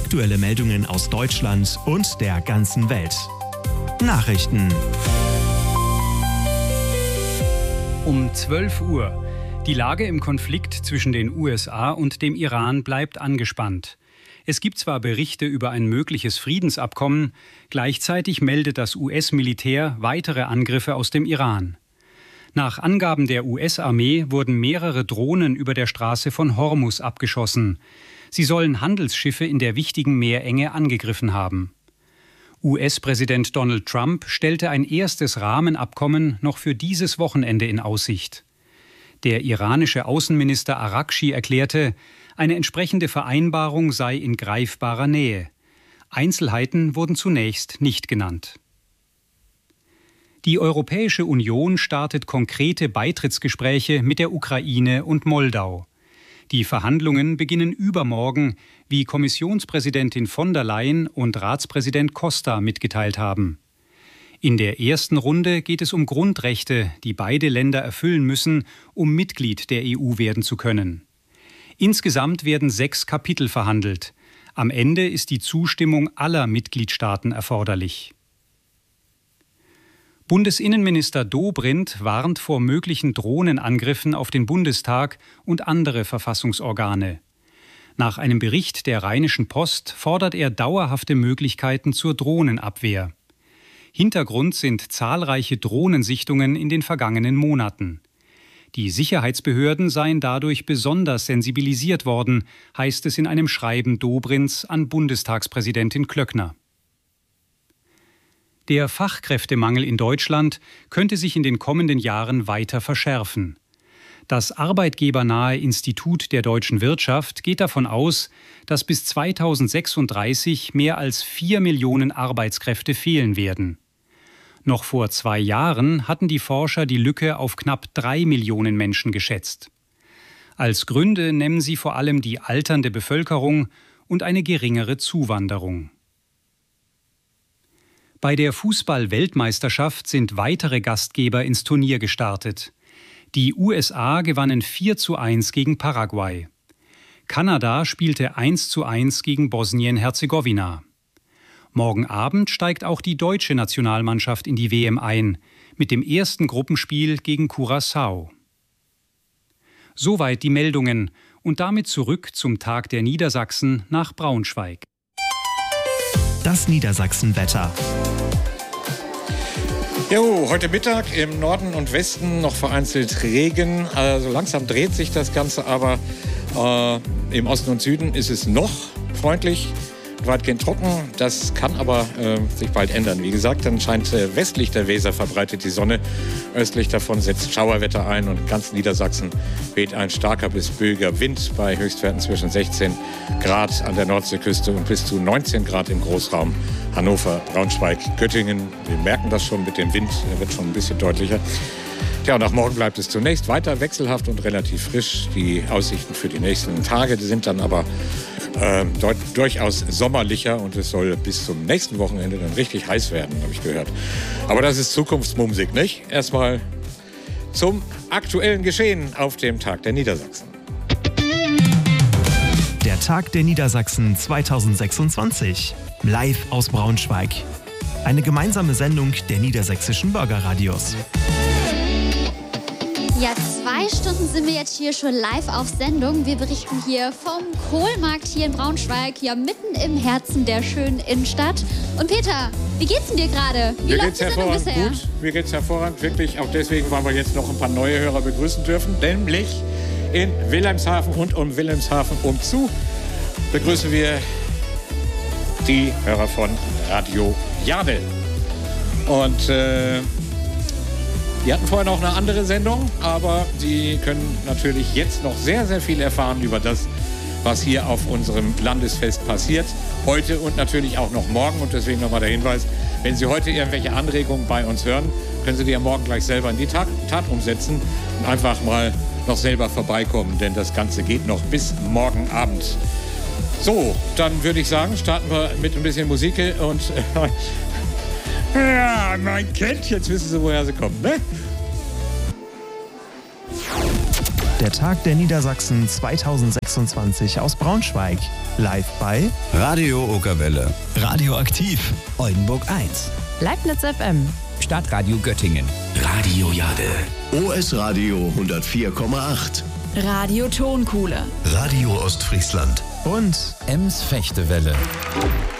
Aktuelle Meldungen aus Deutschland und der ganzen Welt. Nachrichten. Um 12 Uhr. Die Lage im Konflikt zwischen den USA und dem Iran bleibt angespannt. Es gibt zwar Berichte über ein mögliches Friedensabkommen, gleichzeitig meldet das US-Militär weitere Angriffe aus dem Iran. Nach Angaben der US-Armee wurden mehrere Drohnen über der Straße von Hormuz abgeschossen. Sie sollen Handelsschiffe in der wichtigen Meerenge angegriffen haben. US-Präsident Donald Trump stellte ein erstes Rahmenabkommen noch für dieses Wochenende in Aussicht. Der iranische Außenminister Araghchi erklärte, eine entsprechende Vereinbarung sei in greifbarer Nähe. Einzelheiten wurden zunächst nicht genannt. Die Europäische Union startet konkrete Beitrittsgespräche mit der Ukraine und Moldau. Die Verhandlungen beginnen übermorgen, wie Kommissionspräsidentin von der Leyen und Ratspräsident Costa mitgeteilt haben. In der ersten Runde geht es um Grundrechte, die beide Länder erfüllen müssen, um Mitglied der EU werden zu können. Insgesamt werden 6 Kapitel verhandelt. Am Ende ist die Zustimmung aller Mitgliedstaaten erforderlich. Bundesinnenminister Dobrindt warnt vor möglichen Drohnenangriffen auf den Bundestag und andere Verfassungsorgane. Nach einem Bericht der Rheinischen Post fordert er dauerhafte Möglichkeiten zur Drohnenabwehr. Hintergrund sind zahlreiche Drohnensichtungen in den vergangenen Monaten. Die Sicherheitsbehörden seien dadurch besonders sensibilisiert worden, heißt es in einem Schreiben Dobrindts an Bundestagspräsidentin Klöckner. Der Fachkräftemangel in Deutschland könnte sich in den kommenden Jahren weiter verschärfen. Das arbeitgebernahe Institut der deutschen Wirtschaft geht davon aus, dass bis 2036 mehr als 4 Millionen Arbeitskräfte fehlen werden. Noch vor 2 Jahren hatten die Forscher die Lücke auf knapp 3 Millionen Menschen geschätzt. Als Gründe nennen sie vor allem die alternde Bevölkerung und eine geringere Zuwanderung. Bei der Fußball-Weltmeisterschaft sind weitere Gastgeber ins Turnier gestartet. Die USA gewannen 4:1 gegen Paraguay. Kanada spielte 1:1 gegen Bosnien-Herzegowina. Morgen Abend steigt auch die deutsche Nationalmannschaft in die WM ein, mit dem ersten Gruppenspiel gegen Curaçao. Soweit die Meldungen und damit zurück zum Tag der Niedersachsen nach Braunschweig. Das Niedersachsenwetter. Jo, heute Mittag im Norden und Westen noch vereinzelt Regen. Also langsam dreht sich das Ganze, aber im Osten und Süden ist es noch freundlich, weitgehend trocken. Das kann aber sich bald ändern. Wie gesagt, dann scheint westlich der Weser verbreitet die Sonne. Östlich davon setzt Schauerwetter ein und ganz Niedersachsen weht ein starker bis böiger Wind bei Höchstwerten zwischen 16 Grad an der Nordseeküste und bis zu 19 Grad im Großraum Hannover, Braunschweig, Göttingen. Wir merken das schon mit dem Wind, er wird schon ein bisschen deutlicher. Tja, und auch morgen bleibt es zunächst weiter wechselhaft und relativ frisch. Die Aussichten für die nächsten Tage sind dann aber durchaus sommerlicher und es soll bis zum nächsten Wochenende dann richtig heiß werden, habe ich gehört. Aber das ist Zukunftsmusik, nicht? Erstmal zum aktuellen Geschehen auf dem Tag der Niedersachsen. Der Tag der Niedersachsen 2026. Live aus Braunschweig. Eine gemeinsame Sendung der niedersächsischen Bürgerradios. Ja, 2 Stunden sind wir jetzt hier schon live auf Sendung. Wir berichten hier vom Kohlmarkt hier in Braunschweig, ja mitten im Herzen der schönen Innenstadt. Und Peter, wie geht's denn dir gerade? Mir geht's hervorragend gut. Mir geht's hervorragend, wirklich. Auch deswegen, weil wir jetzt noch ein paar neue Hörer begrüßen dürfen. Nämlich in Wilhelmshaven und um Wilhelmshaven umzu begrüßen wir die Hörer von Radio Jade. Und die hatten vorher noch eine andere Sendung, aber Sie können natürlich jetzt noch sehr, sehr viel erfahren über das, was hier auf unserem Landesfest passiert. Heute und natürlich auch noch morgen. Und deswegen nochmal der Hinweis, wenn Sie heute irgendwelche Anregungen bei uns hören, können Sie die ja morgen gleich selber in die Tat umsetzen und einfach mal noch selber vorbeikommen, denn das Ganze geht noch bis morgen Abend. So, dann würde ich sagen, starten wir mit ein bisschen Musik und ja, man kennt, jetzt wissen Sie, woher sie kommt, ne? Der Tag der Niedersachsen 2026. 2026 aus Braunschweig. Live bei Radio Okerwelle, Radioaktiv, Oldenburg 1, Leibniz FM, Stadtradio Göttingen, Radio Jade, OS Radio 104,8, Radio Tonkuhle, Radio Ostfriesland und Ems Fechtewelle.